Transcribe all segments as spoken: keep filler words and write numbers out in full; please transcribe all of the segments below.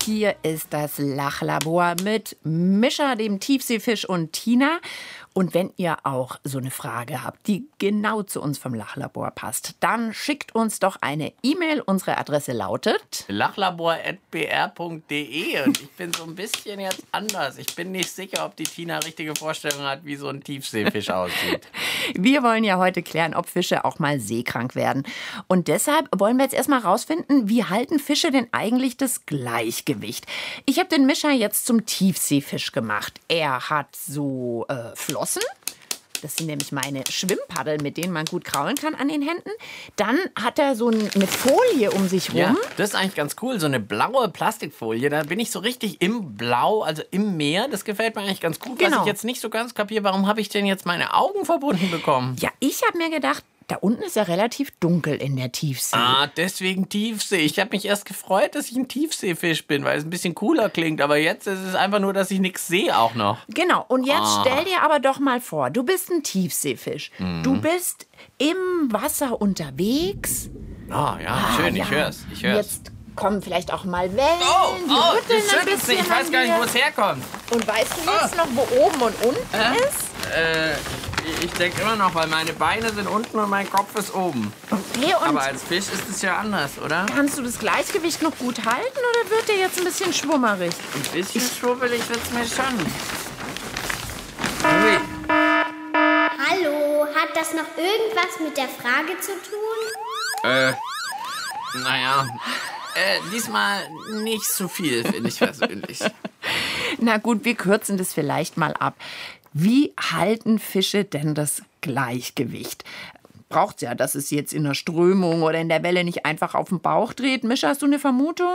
Hier ist das Lachlabor mit Mischa, dem Tiefseefisch, und Tina. Und wenn ihr auch so eine Frage habt, die genau zu uns vom Lachlabor passt, dann schickt uns doch eine E-Mail. Unsere Adresse lautet lachlabor at b r punkt d e. Und ich bin so ein bisschen jetzt anders. Ich bin nicht sicher, ob die Tina richtige Vorstellung hat, wie so ein Tiefseefisch aussieht. Wir wollen ja heute klären, ob Fische auch mal seekrank werden. Und deshalb wollen wir jetzt erstmal rausfinden, wie halten Fische denn eigentlich das Gleichgewicht? Ich habe den Mischa jetzt zum Tiefseefisch gemacht. Er hat so äh, Flossen. Das sind nämlich meine Schwimmpaddel, mit denen man gut kraulen kann an den Händen. Dann hat er so eine Folie um sich rum. Ja, das ist eigentlich ganz cool, so eine blaue Plastikfolie. Da bin ich so richtig im Blau, also im Meer. Das gefällt mir eigentlich ganz gut. Genau. Was ich jetzt nicht so ganz kapiere, warum habe ich denn jetzt meine Augen verbunden bekommen? Ja, ich habe mir gedacht, da unten ist ja relativ dunkel in der Tiefsee. Ah, deswegen Tiefsee. Ich habe mich erst gefreut, dass ich ein Tiefseefisch bin, weil es ein bisschen cooler klingt. Aber jetzt ist es einfach nur, dass ich nichts sehe auch noch. Genau, und jetzt Ah. stell dir aber doch mal vor, du bist ein Tiefseefisch. Mhm. Du bist im Wasser unterwegs. Ah, ja, schön, ich hör's. Ich hör's. Jetzt kommen vielleicht auch mal Wellen. Oh, die oh, rütteln das ein schüttelt sich. bisschen Ich weiß an gar nicht, dir. wo es herkommt. Und weißt du jetzt noch, wo oben und unten Äh? ist? Äh, ich denke immer noch, weil meine Beine sind unten und mein Kopf ist oben. Okay, und Aber als Fisch ist es ja anders, oder? kannst du das Gleichgewicht noch gut halten oder wird dir jetzt ein bisschen schwummerig? Ein bisschen schwubbelig wird's mir schon. Ui. Hallo, hat das noch irgendwas mit der Frage zu tun? Äh, naja, äh, diesmal nicht so viel, finde ich persönlich. Na gut, wir kürzen das vielleicht mal ab. Wie halten Fische denn das Gleichgewicht? Braucht's ja, dass es jetzt in der Strömung oder in der Welle nicht einfach auf den Bauch dreht. Mischa, hast du eine Vermutung?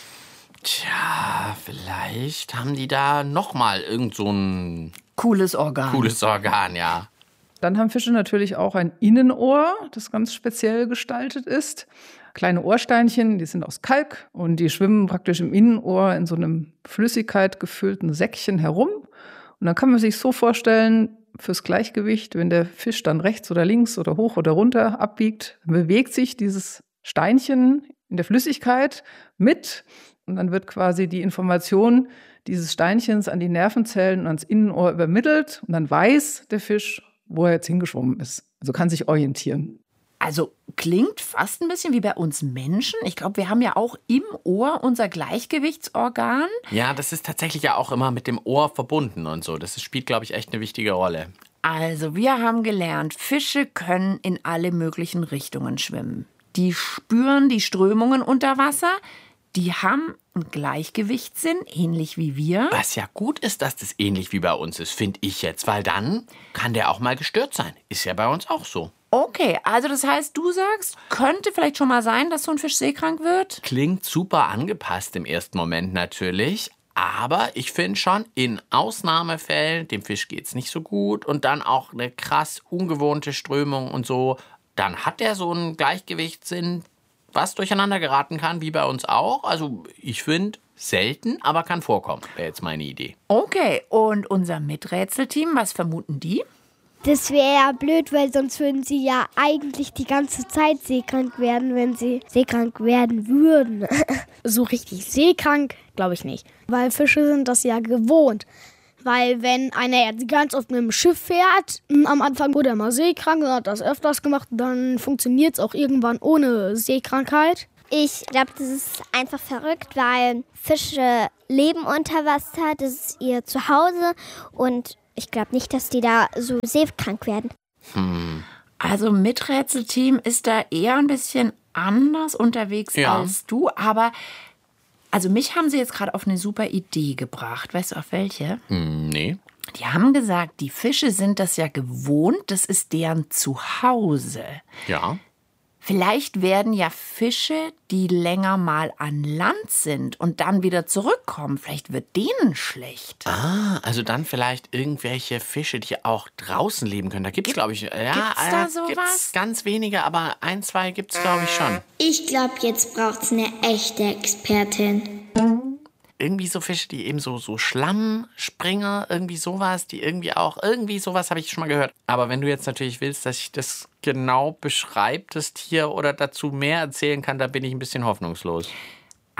Tja, vielleicht haben die da nochmal irgend so ein Cooles Organ. cooles Organ, ja. Dann haben Fische natürlich auch ein Innenohr, das ganz speziell gestaltet ist. Kleine Ohrsteinchen, die sind aus Kalk und die schwimmen praktisch im Innenohr in so einem Flüssigkeit gefüllten Säckchen herum. Und dann kann man sich so vorstellen, fürs Gleichgewicht, wenn der Fisch dann rechts oder links oder hoch oder runter abbiegt, dann bewegt sich dieses Steinchen in der Flüssigkeit mit und dann wird quasi die Information dieses Steinchens an die Nervenzellen und ans Innenohr übermittelt und dann weiß der Fisch, wo er jetzt hingeschwommen ist. Also kann sich orientieren. Also klingt fast ein bisschen wie bei uns Menschen. Ich glaube, wir haben ja auch im Ohr unser Gleichgewichtsorgan. Ja, das ist tatsächlich ja auch immer mit dem Ohr verbunden und so. Das spielt, glaube ich, echt eine wichtige Rolle. Also, wir haben gelernt, Fische können in alle möglichen Richtungen schwimmen. Die spüren die Strömungen unter Wasser. Die haben einen Gleichgewichtssinn, ähnlich wie wir. Was ja gut ist, dass das ähnlich wie bei uns ist, finde ich jetzt. Weil dann kann der auch mal gestört sein. Ist ja bei uns auch so. Okay, also das heißt, du sagst, könnte vielleicht schon mal sein, dass so ein Fisch seekrank wird? Klingt super angepasst im ersten Moment natürlich. Aber ich finde schon, in Ausnahmefällen, dem Fisch geht's nicht so gut und dann auch eine krass ungewohnte Strömung und so, dann hat er so einen Gleichgewichtssinn, was durcheinander geraten kann, wie bei uns auch. Also ich finde, selten, aber kann vorkommen, wäre jetzt meine Idee. Okay, und unser Miträtselteam, was vermuten die? Das wäre ja blöd, weil sonst würden sie ja eigentlich die ganze Zeit seekrank werden, wenn sie seekrank werden würden. So richtig seekrank, glaube ich nicht. Weil Fische sind das ja gewohnt. Weil wenn einer jetzt ganz oft mit dem Schiff fährt, am Anfang wurde er mal seekrank und hat das öfters gemacht, dann funktioniert es auch irgendwann ohne Seekrankheit. Ich glaube, das ist einfach verrückt, weil Fische leben unter Wasser, das ist ihr Zuhause und ich glaube nicht, dass die da so seekrank werden. Hm. Also Miträtselteam ist da eher ein bisschen anders unterwegs Ja. als du, aber also mich haben sie jetzt gerade auf eine super Idee gebracht. Weißt du, auf welche? Hm, nee. Die haben gesagt, die Fische sind das ja gewohnt, das ist deren Zuhause. Ja. Vielleicht werden ja Fische, die länger mal an Land sind und dann wieder zurückkommen, vielleicht wird denen schlecht. Ah, also dann vielleicht irgendwelche Fische, die auch draußen leben können. Da gibt es, glaube ich, ja, gibt's da äh, sowas? gibt's ganz wenige, aber ein, zwei gibt es, glaube ich, schon. Ich glaube, jetzt braucht es eine echte Expertin. Irgendwie so Fische, die eben so, so Schlammspringer, irgendwie sowas, die irgendwie auch, irgendwie sowas habe ich schon mal gehört. Aber wenn du jetzt natürlich willst, dass ich das genau beschreibe, das Tier, oder dazu mehr erzählen kann, da bin ich ein bisschen hoffnungslos.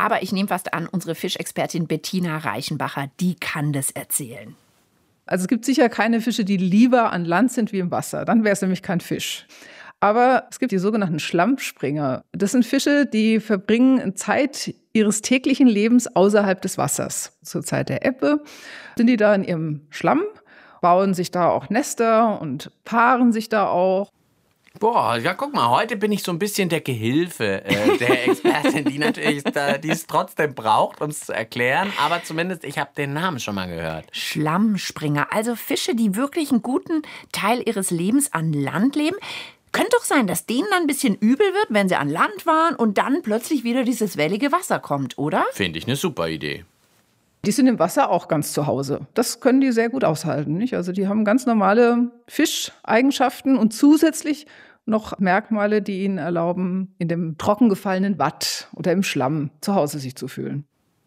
Aber ich nehme fast an, unsere Fischexpertin Bettina Reichenbacher, die kann das erzählen. Also es gibt sicher keine Fische, die lieber an Land sind wie im Wasser. Dann wäre es nämlich kein Fisch. Aber es gibt die sogenannten Schlammspringer. Das sind Fische, die verbringen Zeit ihres täglichen Lebens außerhalb des Wassers. Zur Zeit der Ebbe sind die da in ihrem Schlamm, bauen sich da auch Nester und paaren sich da auch. Boah, ja, guck mal, heute bin ich so ein bisschen der Gehilfe äh, der Expertin, die natürlich da, die es trotzdem braucht, um es zu erklären. Aber zumindest, ich habe den Namen schon mal gehört. Schlammspringer, also Fische, die wirklich einen guten Teil ihres Lebens an Land leben. Könnte doch sein, dass denen dann ein bisschen übel wird, wenn sie an Land waren und dann plötzlich wieder dieses wellige Wasser kommt, oder? Finde ich eine super Idee. Die sind im Wasser auch ganz zu Hause. Das können die sehr gut aushalten, nicht? Also die haben ganz normale Fischeigenschaften und zusätzlich noch Merkmale, die ihnen erlauben, in dem trocken gefallenen Watt oder im Schlamm zu Hause sich zu fühlen.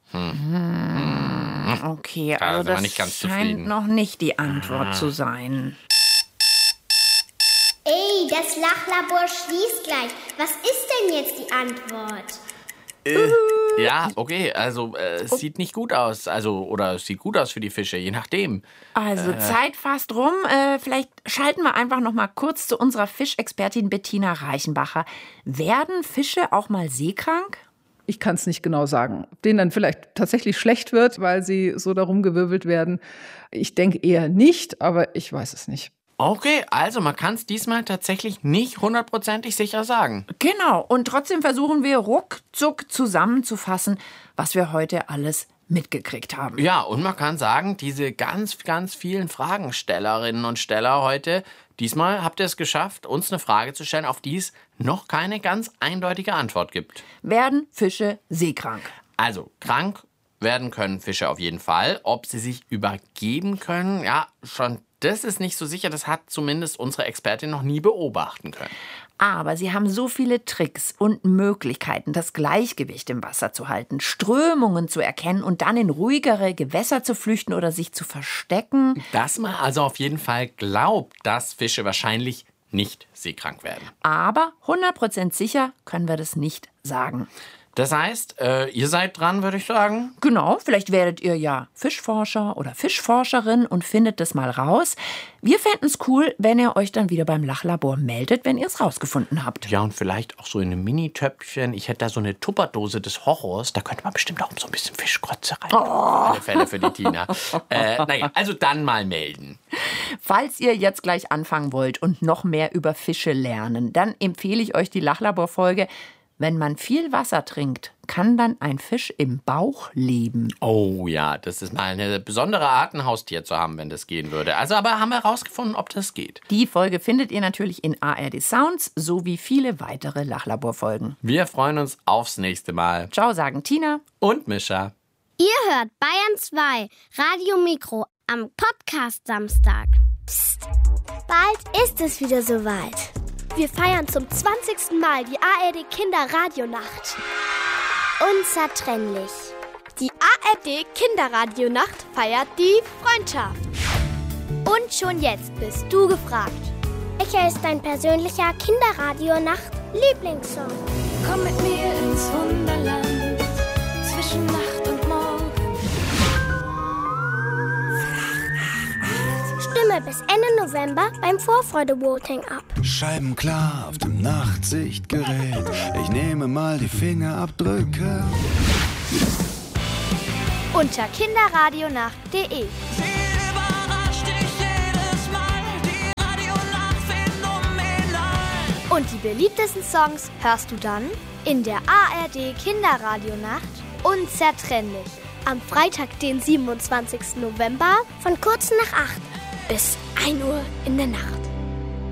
Hm. Okay, also da das nicht ganz scheint zufrieden. noch nicht die Antwort ah. zu sein. Ey, das Lachlabor schließt gleich. Was ist denn jetzt die Antwort? Äh, ja, okay, also äh, es sieht nicht gut aus. Also, oder es sieht gut aus für die Fische, je nachdem. Also äh. Zeit fast rum. Äh, vielleicht schalten wir einfach noch mal kurz zu unserer Fischexpertin Bettina Reichenbacher. Werden Fische auch mal seekrank? Ich kann es nicht genau sagen. Ob denen dann vielleicht tatsächlich schlecht wird, weil sie so darum gewirbelt werden. Ich denke eher nicht, aber ich weiß es nicht. Okay, also man kann es diesmal tatsächlich nicht hundertprozentig sicher sagen. Genau, und trotzdem versuchen wir ruckzuck zusammenzufassen, was wir heute alles mitgekriegt haben. Ja, und man kann sagen, diese ganz, ganz vielen Fragenstellerinnen und Steller heute, diesmal habt ihr es geschafft, uns eine Frage zu stellen, auf die es noch keine ganz eindeutige Antwort gibt. Werden Fische seekrank? Also, krank werden können Fische auf jeden Fall. Ob sie sich übergeben können, ja, schon das ist nicht so sicher. Das hat zumindest unsere Expertin noch nie beobachten können. Aber sie haben so viele Tricks und Möglichkeiten, das Gleichgewicht im Wasser zu halten, Strömungen zu erkennen und dann in ruhigere Gewässer zu flüchten oder sich zu verstecken. Dass man also auf jeden Fall glaubt, dass Fische wahrscheinlich nicht seekrank werden. Aber hundert Prozent sicher können wir das nicht sagen. Das heißt, äh, ihr seid dran, würde ich sagen. Genau, vielleicht werdet ihr ja Fischforscher oder Fischforscherin und findet das mal raus. Wir fänden es cool, wenn ihr euch dann wieder beim Lachlabor meldet, wenn ihr es rausgefunden habt. Ja, und vielleicht auch so in einem Mini-Töpfchen. Ich hätte da so eine Tupperdose des Horrors. Da könnte man bestimmt auch so ein bisschen Fischkrotze rein. Oh. Auf alle Fälle für die Tina. äh, naja, also dann mal melden. Falls ihr jetzt gleich anfangen wollt und noch mehr über Fische lernen, dann empfehle ich euch die Lachlabor-Folge. Wenn man viel Wasser trinkt, kann dann ein Fisch im Bauch leben. Oh ja, das ist mal eine besondere Art, ein Haustier zu haben, wenn das gehen würde. Also aber haben wir herausgefunden, ob das geht. Die Folge findet ihr natürlich in A R D Sounds sowie viele weitere Lachlabor-Folgen. Wir freuen uns aufs nächste Mal. Ciao, sagen Tina und Mischa. Ihr hört Bayern zwei, Radio Mikro am Podcast Samstag. Psst, bald ist es wieder soweit. Wir feiern zum zwanzigsten Mal die A R D Kinderradionacht. Unzertrennlich. Die A R D Kinderradionacht feiert die Freundschaft. Und schon jetzt bist du gefragt. Welcher ist dein persönlicher Kinderradionacht-Lieblingssong? Komm mit mir ins Wunderland zwischen Nacht und Morgen. Stimme bis Ende November beim Vorfreude-Voting ab. Scheiben klar auf dem Nachtsichtgerät. Ich nehme mal die Fingerabdrücke. Unter kinderradionacht punkt de. Und die beliebtesten Songs hörst du dann in der A R D Kinderradionacht Unzertrennlich. Am Freitag, den siebenundzwanzigsten November von kurz nach acht bis ein Uhr in der Nacht.